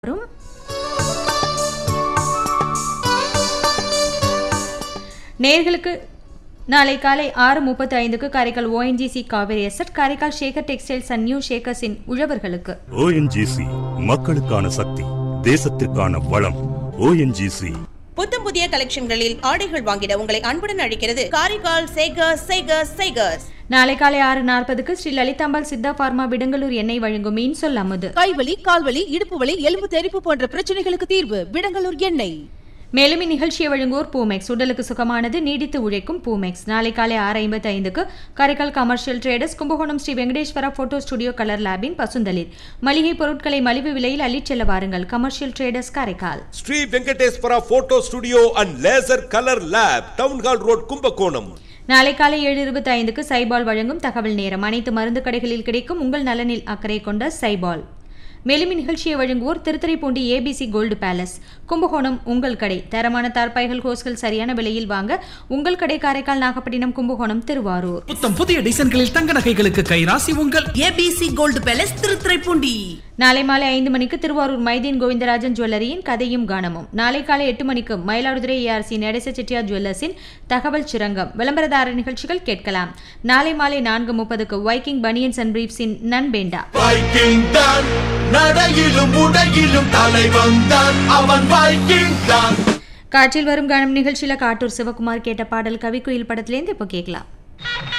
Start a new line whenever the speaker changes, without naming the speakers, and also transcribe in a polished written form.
வரும். நேயர்களுக்கு நாளை காலை 6:35 Karaikal ONGC Kaveri zed, Karaikal Sekar textiles and new ஷேக்கர்ஸின் உழவர்களுக்கு.
ONGC மக்களுக்கான சக்தி, தேசத்திற்கான வளம். ONGC
புத்தம் புதிய கலெக்ஷன்களில் ஆடைகள் வாங்கிட உங்களை அன்புடன் அழைக்கிறது காரைக்கால் சேகர்ஸ்.
நாளை காலை 6:40 ஸ்ரீ லலிதாம்பாள் சித்தா பார்மா விடங்கலூர் எண்ணெய் வழங்கும் மீன் சொல் அமுது.
கைவலி, கால்வலி, இடுப்பு வலி, எலும்பு தெறிப்பு போன்ற பிரச்சனைகளுக்கு தீர்வு விடங்கலூர் எண்ணெய்.
மேலும் இந்நிகழ்ச்சியை வழங்குவோர் பூமெக்ஸ், உடலுக்கு சுகமானது, நீடித்து உழைக்கும் பூமெக்ஸ். நாளை காலை 6:55 Karaikal commercial traders, Kumbakonam Sri Venkateswara photo studio colour லேபின் பசுந்தளிர் மளிகை பொருட்களை மலிவு விலையில் அள்ளிச் செல்ல வாருங்கள். Commercial traders Karaikal.
Sri Venkateswara photo studio and laser colour lab, town hall road, Kumbakonam.
நாளை காலை 7:25 சைபால் வழங்கும் தகவல் நேரம். அனைத்து மருந்து கடைகளில் கிடைக்கும் உங்கள் நலனில் அக்கறை கொண்ட சைபால். மேலும் இந்நிகழ்ச்சியை வழங்குவோர் Thiruthuraipoondi ABC gold palace, Kumbakonam. உங்கள் கடை தரமான தார்பாய்கள், ஹோஸ்கள் சரியான விலையில் வாங்க உங்கள் கடை காரைக்கால், நாகப்பட்டினம், கும்பகோணம், திருவாரூர்.
புத்தம் புதிய டிசைன்களில் தங்க நகைகளுக்கு கைராசி உங்கள்
ABC கோல்டு பேலஸ், திருத்துறைப்பூண்டி.
நாளை மாலை 5 மணிக்கு திருவாரூர் மைதீன் கோவிந்தராஜன் ஜுவல்லரியின் கதையும் கானமும். நாளை காலை 8 மணிக்கு மயிலாடுதுறை ARC நடேச செட்டியார் ஜுவல்லர்ஸின் தகவல் சுரங்கம், விளம்பரதார நிகழ்ச்சிகள் கேட்கலாம். நாளை மாலை 4:30 வைக்கிங் பனியன்ஸ் அண்ட் பிரீஃப்ஸின் நண்பேண்டா.
வைக்கிங் தான் நடையிலும் உடையிலும் தலைவன் தான் அவன், வைக்கிங் தான்.
காற்றில் வரும் கானம் நிகழ்ச்சியில காட்டூர் சிவகுமார் கேட்ட பாடல் கவிக்குயில் படத்திலேருந்து இப்போ கேட்கலாம்.